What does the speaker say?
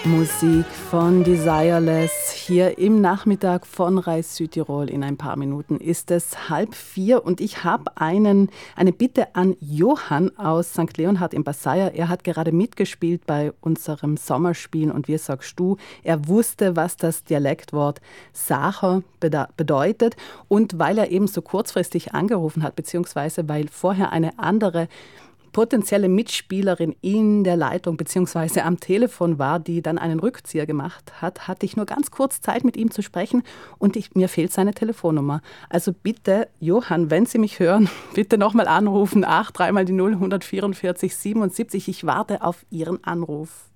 Musik von Desireless hier im Nachmittag von Reis Südtirol. In ein paar Minuten ist es 3:30 und ich habe eine Bitte an Johann aus St. Leonhard im Basaya. Er hat gerade mitgespielt bei unserem Sommerspiel und wie sagst du, er wusste, was das Dialektwort Sacher bedeutet und weil er eben so kurzfristig angerufen hat, beziehungsweise weil vorher eine andere potenzielle Mitspielerin in der Leitung bzw. am Telefon war, die dann einen Rückzieher gemacht hat, hatte ich nur ganz kurz Zeit, mit ihm zu sprechen und mir fehlt seine Telefonnummer. Also bitte, Johann, wenn Sie mich hören, bitte nochmal anrufen, 8 3 mal die 0 144 77. Ich warte auf Ihren Anruf.